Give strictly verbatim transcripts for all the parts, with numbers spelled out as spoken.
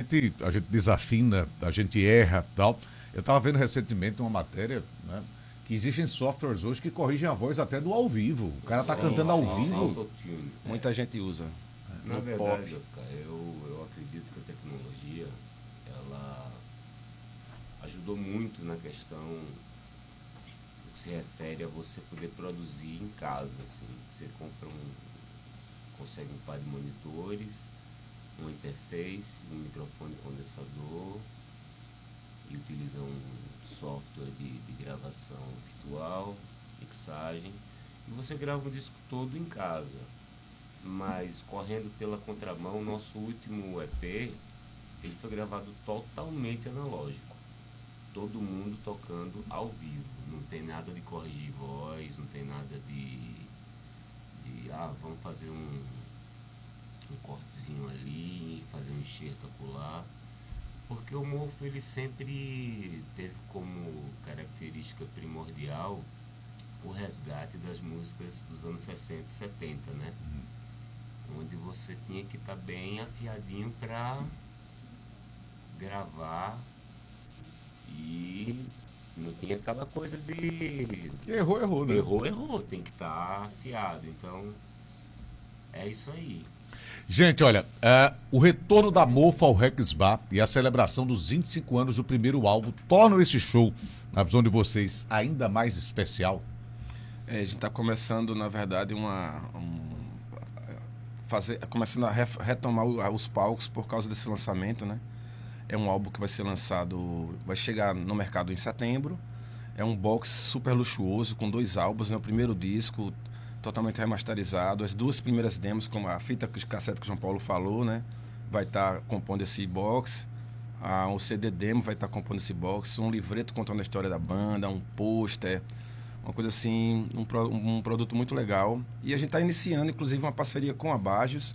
gente, a gente desafina, a gente erra e tal. Eu estava vendo recentemente uma matéria, né, que existem softwares hoje que corrigem a voz até do ao vivo. O cara está cantando ao sim, vivo. sim. Muita gente usa. Na No verdade, pop. Oscar, eu, eu acredito que a tecnologia, ela ajudou muito na questão do que se refere a você poder produzir em casa, assim. Você compra um, consegue um par de monitores, uma interface, um microfone condensador e utiliza um software de, de gravação virtual, mixagem, e você grava um disco todo em casa. Mas correndo pela contramão, nosso último E P, ele foi gravado totalmente analógico. Todo mundo tocando ao vivo. Não tem nada de corrigir voz, não tem nada de, de ah, vamos fazer um, um cortezinho ali, fazer um enxerto acolá. Porque o Mofo, ele sempre teve como característica primordial o resgate das músicas dos anos sessenta e setenta, né? Hum. Onde você tinha que estar tá bem afiadinho para gravar e não tinha aquela coisa de... Errou, errou, né? Errou, errou. Tem que estar tá afiado. Então, é isso aí. Gente, olha, uh, o retorno da Mofo ao Rex Bar e a celebração dos vinte e cinco anos do primeiro álbum tornam esse show, na visão de vocês, ainda mais especial? É, a gente está começando, na verdade, uma... Um, fazer, começando a ref, retomar os palcos por causa desse lançamento, né? É um álbum que vai ser lançado, vai chegar no mercado em setembro. É um box super luxuoso, com dois álbuns, né? O primeiro disco totalmente remasterizado, as duas primeiras demos, como a fita de cassete que o João Paulo falou, né? Vai estar tá compondo esse box. Ah, o C D demo vai estar tá compondo esse box. Um livreto contando a história da banda, um pôster, uma coisa assim, um, pro, um produto muito legal. E a gente está iniciando, inclusive, uma parceria com a Bajos.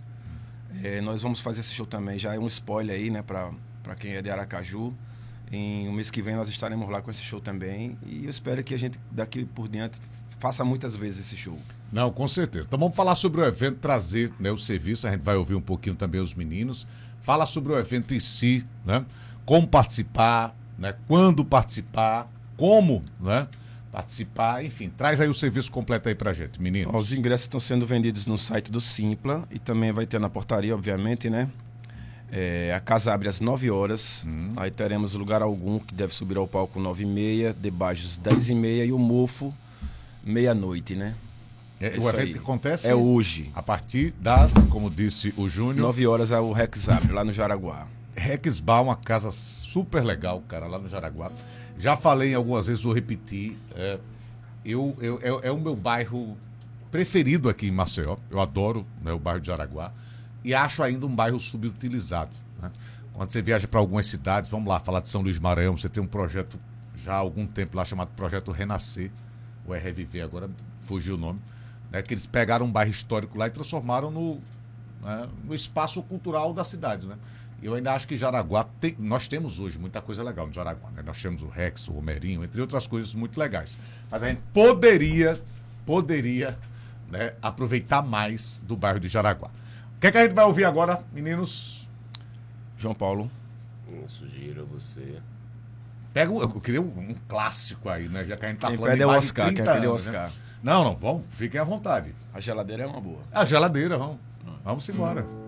É, nós vamos fazer esse show também, já é um spoiler aí, né, para para quem é de Aracaju. Em um mês que vem nós estaremos lá com esse show também. E eu espero que a gente, daqui por diante, faça muitas vezes esse show. Não, com certeza. Então vamos falar sobre o evento, trazer, né, o serviço. A gente vai ouvir um pouquinho também os meninos. Fala sobre o evento em si, né? Como participar, né? Quando participar, como, né? Participar, enfim, traz aí o serviço completo aí pra gente, meninos. Os ingressos estão sendo vendidos no site do Simpla e também vai ter na portaria, obviamente, né? É, a casa abre às nove horas, hum. Aí teremos lugar algum que deve subir ao palco nove e meia, de Bajos dez e meia e o Mofo meia-noite, né? É, o evento aí acontece é hoje. A partir das, como disse o Júnior... nove horas é o Rex abre, lá no Jaraguá. Rex Bar, uma casa super legal, cara, lá no Jaraguá. Já falei algumas vezes, vou repetir. É, eu, eu, é, é o meu bairro preferido aqui em Maceió. Eu adoro, né, o bairro de Jaraguá. E acho ainda um bairro subutilizado, né? Quando você viaja para algumas cidades, vamos lá, falar de São Luís Maranhão, você tem um projeto já há algum tempo lá chamado Projeto Renascer, ou é Reviver, agora fugiu o nome, né? Que eles pegaram um bairro histórico lá e transformaram no, né, no espaço cultural da cidade, né? E eu ainda acho que Jaraguá, tem, nós temos hoje muita coisa legal no Jaraguá, né? Nós temos o Rex, o Romerinho, entre outras coisas muito legais. Mas a gente poderia, poderia, né, aproveitar mais do bairro de Jaraguá. O que é que a gente vai ouvir agora, meninos? João Paulo. Eu sugiro a você. Pega um, eu queria um, um clássico aí, né? Já que a gente tá quem falando pede de é o mais Oscar, de quem trinta pede é o anos, Oscar. Né? Não, não, vamos, fiquem à vontade. A geladeira é uma boa. A geladeira, vamos. Vamos embora.